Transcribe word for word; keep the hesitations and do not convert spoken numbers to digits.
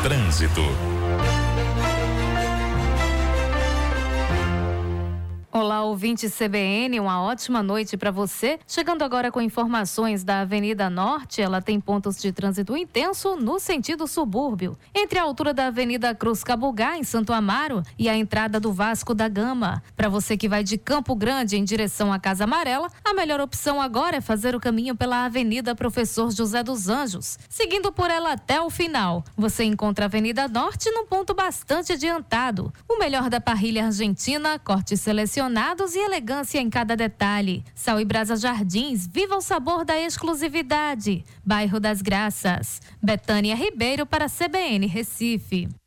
Trânsito. Olá, ouvinte C B N, uma ótima noite para você. Chegando agora com informações da Avenida Norte, ela tem pontos de trânsito intenso no sentido subúrbio, entre a altura da Avenida Cruz Cabugá, em Santo Amaro, e a entrada do Vasco da Gama. Para você que vai de Campo Grande em direção à Casa Amarela, a melhor opção agora é fazer o caminho pela Avenida Professor José dos Anjos. Seguindo por ela até o final, você encontra a Avenida Norte num ponto bastante adiantado. O melhor da parrilha argentina, cortes selecionados e elegância em cada detalhe. Sal e Brasa Jardins, viva o sabor da exclusividade. Bairro das Graças. Betânia Ribeiro para C B N Recife.